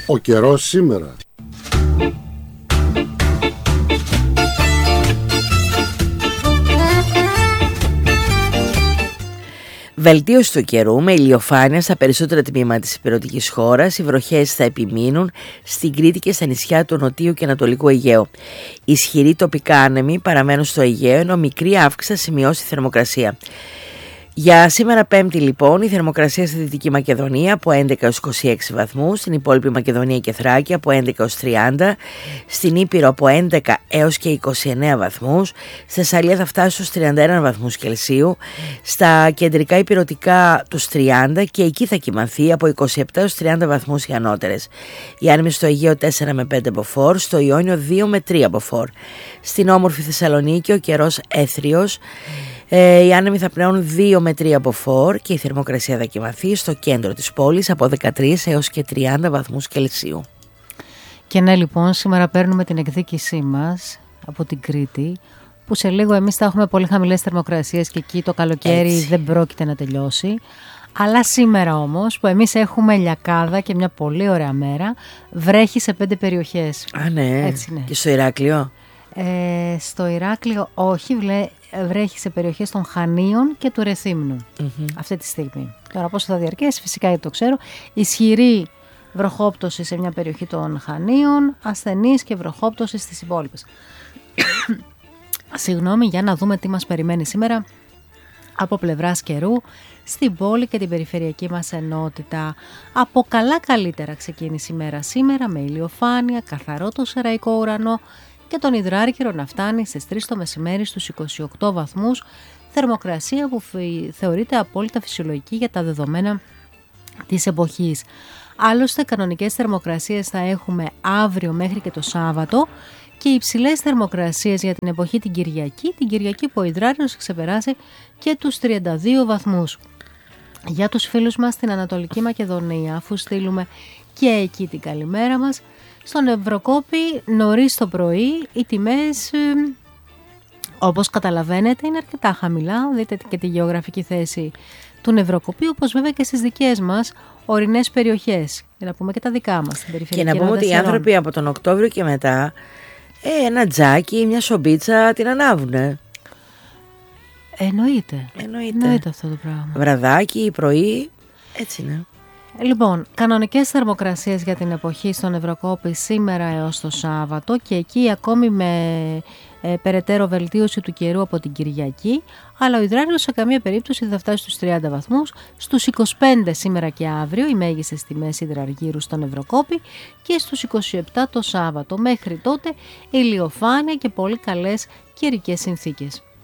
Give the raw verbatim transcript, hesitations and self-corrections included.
Ο καιρός σήμερα. Βελτίωση του καιρού με ηλιοφάνεια στα περισσότερα τμήματα της ηπειρωτικής χώρας. Οι βροχές θα επιμείνουν στην Κρήτη και στα νησιά του Νοτίου και Ανατολικού Αιγαίου. Ισχυροί τοπικά άνεμοι παραμένουν στο Αιγαίο, ενώ μικρή αύξηση θα σημειώσει τη θερμοκρασία. Για σήμερα Πέμπτη λοιπόν η θερμοκρασία στη Δυτική Μακεδονία από έντεκα έως είκοσι έξι βαθμούς, στην υπόλοιπη Μακεδονία και Θράκη από έντεκα έως τριάντα, στην Ήπειρο από έντεκα έως και είκοσι εννέα βαθμούς, στη Θεσσαλία θα φτάσει στους τριάντα ένα βαθμούς Κελσίου, στα κεντρικά υπηρετικά τους τριάντα και εκεί θα κυμανθεί από είκοσι επτά έως τριάντα βαθμούς οι ανώτερες. Οι άνεμοι στο Αιγαίο τέσσερα με πέντε μποφόρ, στο Ιόνιο δύο με τρία μποφόρ. Στην όμορφη Θεσσαλονίκη ο καιρός έθριος. Ε, οι άνεμοι θα πνέουν δύο με τρία μποφόρ και η θερμοκρασία θα κυμανθεί στο κέντρο της πόλης από δεκατρία έως και τριάντα βαθμούς Κελσίου. Και ναι, λοιπόν, σήμερα παίρνουμε την εκδίκησή μας από την Κρήτη, που σε λίγο εμείς θα έχουμε πολύ χαμηλές θερμοκρασίες και εκεί το καλοκαίρι έτσι δεν πρόκειται να τελειώσει. Αλλά σήμερα όμως που εμείς έχουμε λιακάδα και μια πολύ ωραία μέρα, βρέχει σε πέντε περιοχές. Α, ναι. Έτσι, ναι. Και στο Ηράκλειο? Ε, στο Ηράκλειο όχι, βλέ, βρέχει σε περιοχές των Χανίων και του Ρεθύμνου mm-hmm. αυτή τη στιγμή. Τώρα πόσο θα διαρκέσει φυσικά γιατί το ξέρω. Ισχυρή βροχόπτωση σε μια περιοχή των Χανίων, ασθενής και βροχόπτωση στις υπόλοιπες. Συγγνώμη, για να δούμε τι μας περιμένει σήμερα από πλευράς καιρού στην πόλη και την περιφερειακή μας ενότητα. Από καλά καλύτερα ξεκίνησε η μέρα σήμερα με ηλιοφάνεια, καθαρό το σεραϊκό ουρανό και τον υδράργυρο να φτάνει στις τρεις το μεσημέρι στους είκοσι οκτώ βαθμούς, θερμοκρασία που θεωρείται απόλυτα φυσιολογική για τα δεδομένα της εποχής. Άλλωστε κανονικές θερμοκρασίες θα έχουμε αύριο μέχρι και το Σάββατο και υψηλές θερμοκρασίες για την εποχή την Κυριακή, την Κυριακή που ο υδράργυρος θα ξεπεράσει και τους τριάντα δύο βαθμούς. Για τους φίλους μας στην Ανατολική Μακεδονία, αφού στείλουμε και εκεί την καλημέρα μας, στον Ευρωκόπη νωρίς το πρωί οι τιμές ε, όπως καταλαβαίνετε είναι αρκετά χαμηλά. Δείτε και τη γεωγραφική θέση του Νευροκοπή, όπως βέβαια και στις δικές μας ορεινές περιοχές. Για να πούμε και τα δικά μας στην περιφερειακή. Και να πούμε ότι οι άνθρωποι από τον Οκτώβριο και μετά ε, ένα τζάκι, μια σομπίτσα την ανάβουνε. Εννοείται. Εννοείται. Εννοείται αυτό το πράγμα. Βραδάκι, πρωί, έτσι είναι. Λοιπόν, κανονικές θερμοκρασίες για την εποχή στον Ευρωκόπη σήμερα έως το Σάββατο και εκεί ακόμη με ε, περαιτέρω βελτίωση του καιρού από την Κυριακή, αλλά ο υδράργυρος σε καμία περίπτωση δεν θα φτάσει στους τριάντα βαθμούς, στους είκοσι πέντε σήμερα και αύριο οι μέγιστες τιμές υδραργύρου στον Ευρωκόπη και στους είκοσι επτά το Σάββατο. Μέχρι τότε ηλιοφάνεια και πολύ καλές καιρικές συνθήκες.